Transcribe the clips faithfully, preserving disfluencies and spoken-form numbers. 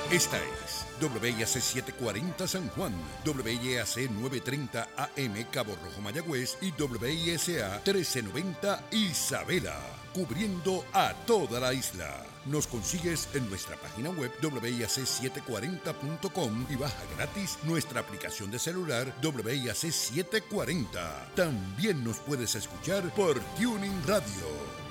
Esta es W I A C setecientos cuarenta San Juan, W I A C novecientos treinta A M Cabo Rojo Mayagüez y W I S A trece noventa Isabela, cubriendo a toda la isla. Nos consigues en nuestra página web W I A C setecientos cuarenta punto com y baja gratis nuestra aplicación de celular W I A C setecientos cuarenta. También nos puedes escuchar por Tuning Radio.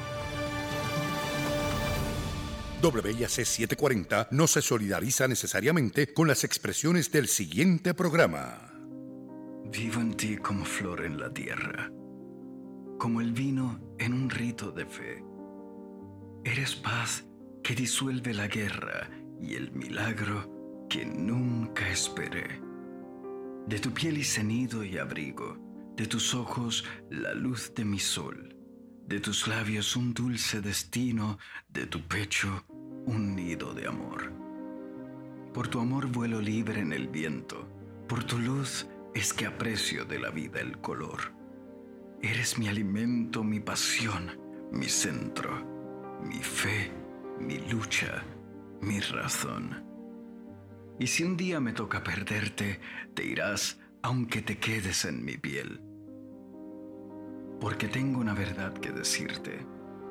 W I A C setecientos cuarenta no se solidariza necesariamente con las expresiones del siguiente programa. Vivo en ti como flor en la tierra, como el vino en un rito de fe. Eres paz que disuelve la guerra y el milagro que nunca esperé. De tu piel hice nido y abrigo, de tus ojos la luz de mi sol. De tus labios un dulce destino, de tu pecho un nido de amor. Por tu amor vuelo libre en el viento, por tu luz es que aprecio de la vida el color. Eres mi alimento, mi pasión, mi centro, mi fe, mi lucha, mi razón. Y si un día me toca perderte, te irás aunque te quedes en mi piel. Porque tengo una verdad que decirte.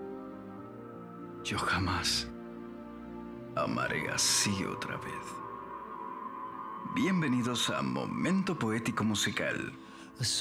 Yo jamás amaré así otra vez. Bienvenidos a Momento Poético Musical.